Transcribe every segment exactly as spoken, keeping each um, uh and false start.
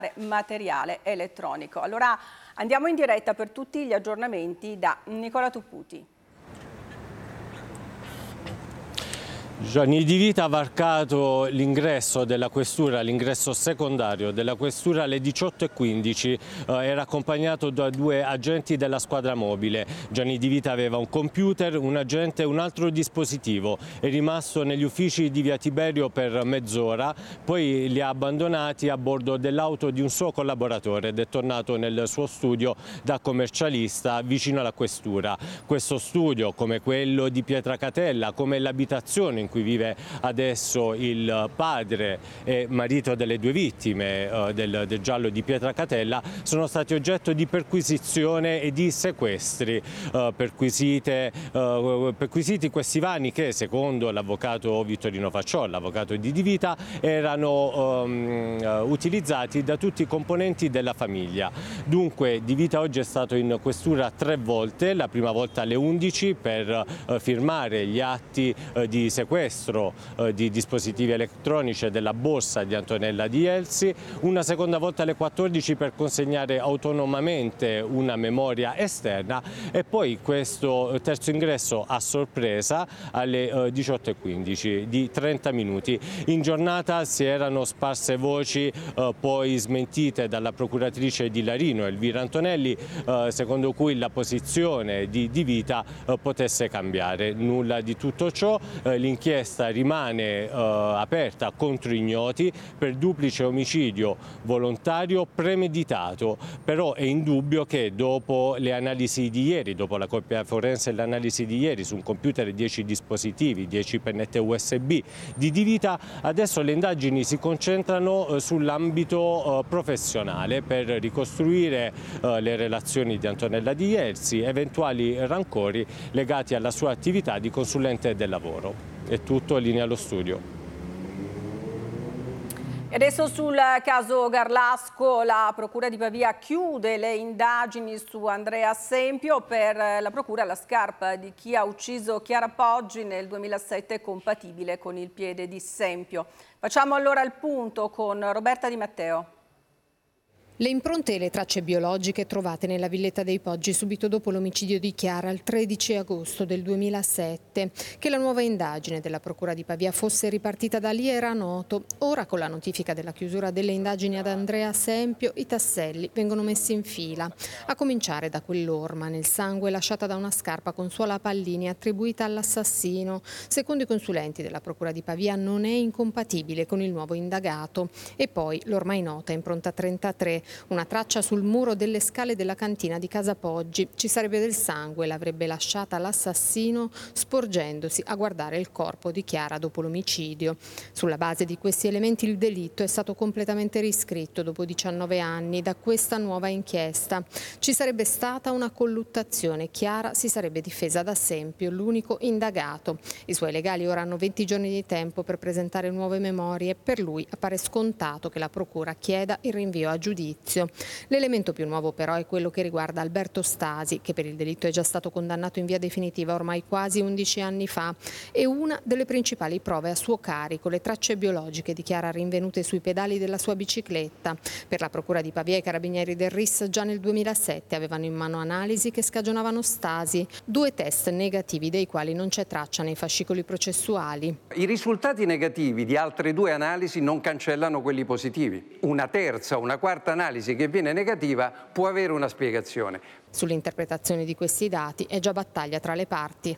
materiale elettronico. Allora andiamo in diretta per tutti gli aggiornamenti da Nicola Tupputi. Gianni Di Vita ha varcato l'ingresso della questura, l'ingresso secondario della questura alle diciotto e quindici, eh, era accompagnato da due agenti della squadra mobile. Gianni Di Vita aveva un computer, un agente e un altro dispositivo. È rimasto negli uffici di via Tiberio per mezz'ora, poi li ha abbandonati a bordo dell'auto di un suo collaboratore ed è tornato nel suo studio da commercialista vicino alla questura. Questo studio, come quello di Pietracatella, come l'abitazione in cui vive adesso il padre e marito delle due vittime eh, del, del giallo di Pietracatella, sono stati oggetto di perquisizione e di sequestri. Eh, perquisite, eh, perquisiti questi vani che, secondo l'avvocato Vittorino Facciò, l'avvocato di Di Vita, erano ehm, utilizzati da tutti i componenti della famiglia. Dunque Di Vita oggi è stato in questura tre volte, la prima volta alle undici per eh, firmare gli atti eh, di sequestro eh, di dispositivi elettronici e della borsa di Antonella Di Elsi, una seconda volta alle quattordici per consegnare autonomamente una memoria esterna e poi questo terzo ingresso a sorpresa alle eh, diciotto e quindici di trenta minuti. In giornata si erano sparse voci eh, poi smentite dalla procuratrice di Larino, Elvira Antonelli, eh, secondo cui la posizione di Di Vita eh, potesse cambiare. Nulla di tutto ciò, eh, l'inchiesta rimane eh, aperta contro ignoti per duplice omicidio volontario premeditato, però è indubbio che dopo le analisi di ieri, dopo la copia forense e l'analisi di ieri su un computer e dieci dispositivi, dieci pennette U S B di Di Vita, adesso le indagini si concentrano eh, sull'ambito eh, professionale per ricostruire eh, le relazioni di Antonella Di Elsi, eventuali rancori legati alla sua attività di consulente del lavoro. È tutto, linea allo studio. E adesso sul caso Garlasco la Procura di Pavia chiude le indagini su Andrea Sempio. Per la Procura la scarpa di chi ha ucciso Chiara Poggi nel duemilasette è compatibile con il piede di Sempio. Facciamo allora il punto con Roberta Di Matteo. Le impronte e le tracce biologiche trovate nella villetta dei Poggi subito dopo l'omicidio di Chiara il tredici agosto del duemilasette. Che la nuova indagine della Procura di Pavia fosse ripartita da lì era noto. Ora, con la notifica della chiusura delle indagini ad Andrea Sempio, i tasselli vengono messi in fila. A cominciare da quell'orma nel sangue lasciata da una scarpa con suola a pallini attribuita all'assassino. Secondo i consulenti della Procura di Pavia non è incompatibile con il nuovo indagato. E poi l'ormai nota impronta trentatré. Una traccia sul muro delle scale della cantina di Casa Poggi. Ci sarebbe del sangue, l'avrebbe lasciata l'assassino sporgendosi a guardare il corpo di Chiara dopo l'omicidio. Sulla base di questi elementi il delitto è stato completamente riscritto dopo diciannove anni da questa nuova inchiesta. Ci sarebbe stata una colluttazione. Chiara si sarebbe difesa da Sempio, l'unico indagato. I suoi legali ora hanno venti giorni di tempo per presentare nuove memorie. Per lui appare scontato che la procura chieda il rinvio a giudizio. L'elemento più nuovo però è quello che riguarda Alberto Stasi, che per il delitto è già stato condannato in via definitiva ormai quasi undici anni fa. E una delle principali prove a suo carico, le tracce biologiche di Chiara rinvenute sui pedali della sua bicicletta. Per la Procura di Pavia i carabinieri del R I S già nel duemilasette avevano in mano analisi che scagionavano Stasi, due test negativi dei quali non c'è traccia nei fascicoli processuali. I risultati negativi di altre due analisi non cancellano quelli positivi. Una terza o una quarta analisi che viene negativa può avere una spiegazione. Sull'interpretazione di questi dati è già battaglia tra le parti.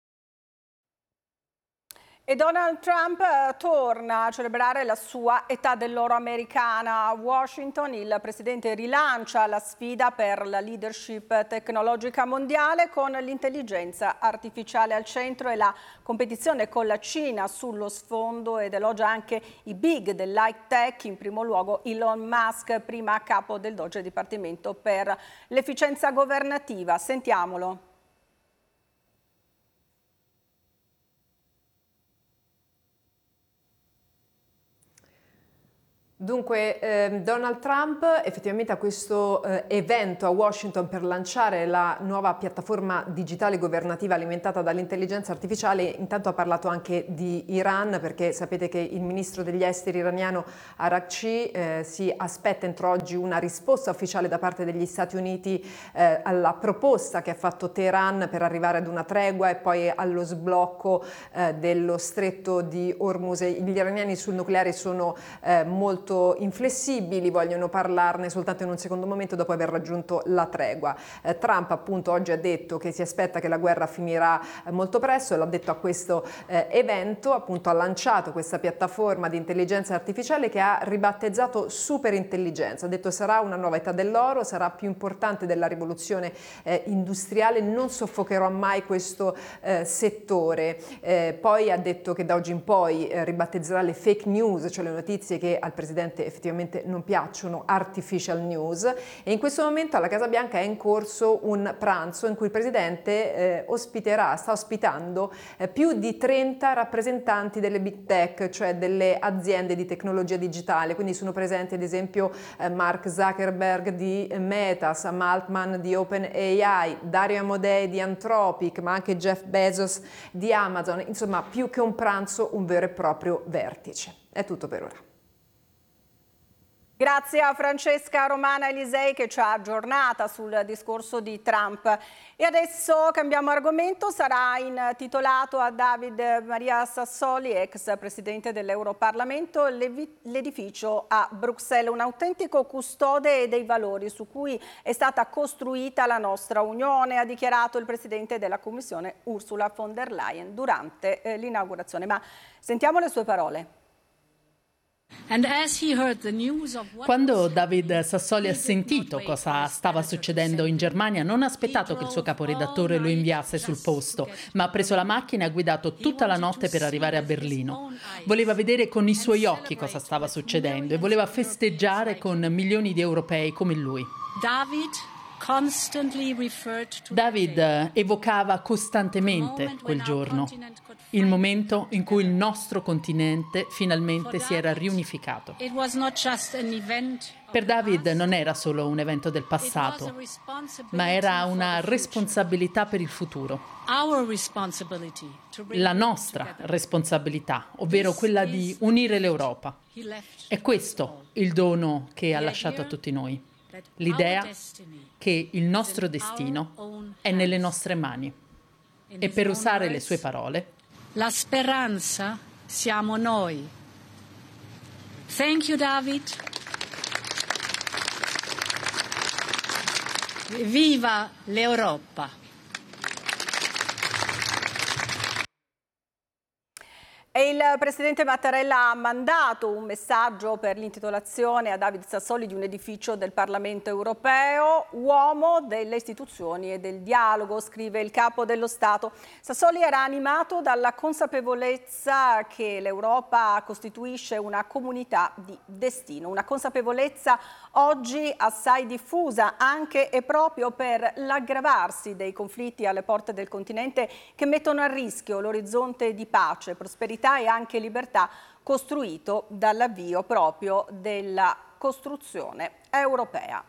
E Donald Trump torna a celebrare la sua età dell'oro americana. A Washington il presidente rilancia la sfida per la leadership tecnologica mondiale con l'intelligenza artificiale al centro e la competizione con la Cina sullo sfondo, ed elogia anche i big dell'high tech, in primo luogo Elon Musk, prima a capo del Doge Dipartimento per l'efficienza governativa. Sentiamolo. Dunque, eh, Donald Trump effettivamente a questo eh, evento a Washington per lanciare la nuova piattaforma digitale governativa alimentata dall'intelligenza artificiale, intanto ha parlato anche di Iran, perché sapete che il ministro degli esteri iraniano Araghchi eh, si aspetta entro oggi una risposta ufficiale da parte degli Stati Uniti eh, alla proposta che ha fatto Teheran per arrivare ad una tregua e poi allo sblocco eh, dello stretto di Hormuz. Gli iraniani sul nucleare sono eh, molto inflessibili, vogliono parlarne soltanto in un secondo momento dopo aver raggiunto la tregua. Eh, Trump appunto oggi ha detto che si aspetta che la guerra finirà eh, molto presto, l'ha detto a questo eh, evento, appunto ha lanciato questa piattaforma di intelligenza artificiale che ha ribattezzato superintelligenza, ha detto sarà una nuova età dell'oro, sarà più importante della rivoluzione eh, industriale, non soffocherò mai questo eh, settore. Eh, poi ha detto che da oggi in poi eh, ribattezzerà le fake news, cioè le notizie che al presidente effettivamente non piacciono, artificial news, e in questo momento alla Casa Bianca è in corso un pranzo in cui il presidente eh, ospiterà, sta ospitando eh, più di trenta rappresentanti delle big tech, cioè delle aziende di tecnologia digitale, quindi sono presenti ad esempio eh, Mark Zuckerberg di Meta, Sam Altman di OpenAI, Dario Amodei di Anthropic, ma anche Jeff Bezos di Amazon, insomma più che un pranzo un vero e proprio vertice. È tutto per ora. Grazie a Francesca Romana Elisei che ci ha aggiornata sul discorso di Trump. E adesso cambiamo argomento, sarà intitolato a David Maria Sassoli, ex presidente dell'Europarlamento, l'edificio a Bruxelles, un autentico custode dei valori su cui è stata costruita la nostra Unione, ha dichiarato il presidente della Commissione Ursula von der Leyen durante eh, l'inaugurazione. Ma sentiamo le sue parole. Quando David Sassoli ha sentito cosa stava succedendo in Germania, non ha aspettato che il suo caporedattore lo inviasse sul posto, ma ha preso la macchina e ha guidato tutta la notte per arrivare a Berlino. Voleva vedere con i suoi occhi cosa stava succedendo e voleva festeggiare con milioni di europei come lui. David evocava costantemente quel giorno, il momento in cui il nostro continente finalmente si era riunificato. Per David non era solo un evento del passato, ma era una responsabilità per il futuro. La nostra responsabilità, ovvero quella di unire l'Europa. È questo il dono che ha lasciato a tutti noi. L'idea che il nostro destino è nelle nostre mani. E per usare le sue parole, la speranza siamo noi. Thank you, David. Viva l'Europa! E il presidente Mattarella ha mandato un messaggio per l'intitolazione a David Sassoli di un edificio del Parlamento europeo, uomo delle istituzioni e del dialogo, scrive il capo dello Stato. Sassoli era animato dalla consapevolezza che l'Europa costituisce una comunità di destino, una consapevolezza oggi assai diffusa anche e proprio per l'aggravarsi dei conflitti alle porte del continente che mettono a rischio l'orizzonte di pace, prosperità e anche libertà costruito dall'avvio proprio della costruzione europea.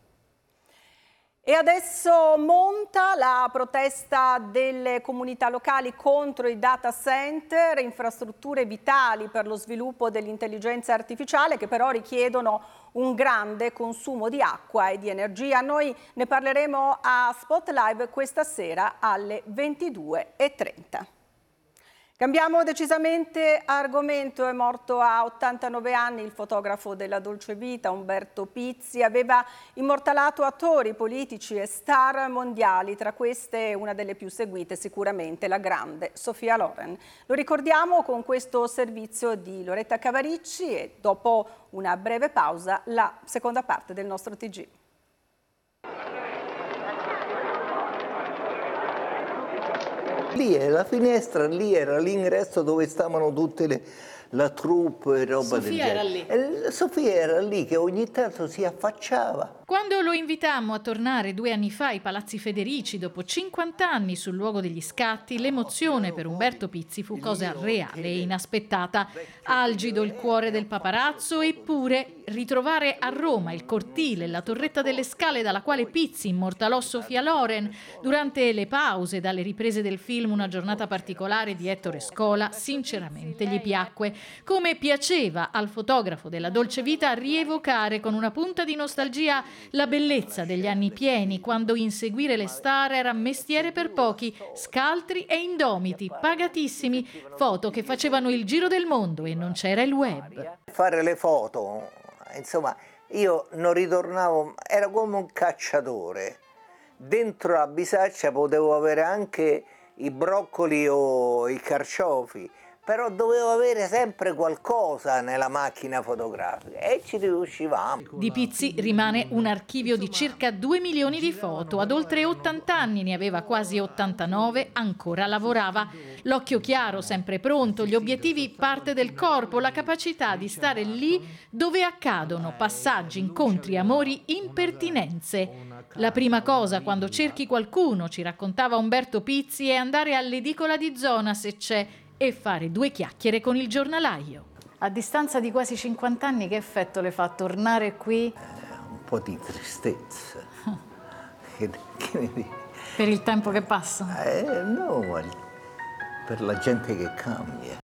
E adesso monta la protesta delle comunità locali contro i data center, infrastrutture vitali per lo sviluppo dell'intelligenza artificiale che però richiedono un grande consumo di acqua e di energia. Noi ne parleremo a Spot Live questa sera alle ventidue e trenta. Cambiamo decisamente argomento, è morto a ottantanove anni il fotografo della dolce vita Umberto Pizzi, aveva immortalato attori, politici e star mondiali, tra queste una delle più seguite sicuramente la grande Sophia Loren. Lo ricordiamo con questo servizio di Loretta Cavaricci e dopo una breve pausa la seconda parte del nostro T G. Lì è la finestra, lì era l'ingresso dove stavano tutte le, la troupe e roba Sofia del genere. era lì. E Sofia era lì che ogni tanto si affacciava Quando lo invitammo a tornare due anni fa ai Palazzi Federici dopo cinquanta anni sul luogo degli scatti, l'emozione per Umberto Pizzi fu cosa reale e inaspettata. Algido il cuore del paparazzo, eppure ritrovare a Roma il cortile, la torretta delle Scale dalla quale Pizzi immortalò Sofia Loren durante le pause dalle riprese del film Una giornata particolare di Ettore Scola, sinceramente gli piacque. Come piaceva al fotografo della dolce vita rievocare con una punta di nostalgia la bellezza degli anni pieni, quando inseguire le star era mestiere per pochi, scaltri e indomiti, pagatissimi, foto che facevano il giro del mondo e non c'era il web. Fare le foto, insomma, io non ritornavo, era come un cacciatore. Dentro la bisaccia potevo avere anche i broccoli o i carciofi, però dovevo avere sempre qualcosa nella macchina fotografica e ci riuscivamo. Di Pizzi rimane un archivio di circa due milioni di foto. Ad oltre ottanta anni, ne aveva quasi ottantanove, ancora lavorava. L'occhio chiaro, sempre pronto, gli obiettivi parte del corpo, la capacità di stare lì dove accadono passaggi, incontri, amori, impertinenze. La prima cosa quando cerchi qualcuno, ci raccontava Umberto Pizzi, è andare all'edicola di zona se c'è e fare due chiacchiere con il giornalaio. A distanza di quasi cinquanta anni, che effetto le fa tornare qui? Eh, un po' di tristezza. che, che ne dici? Per il tempo che passa? Eh, no, per la gente che cambia.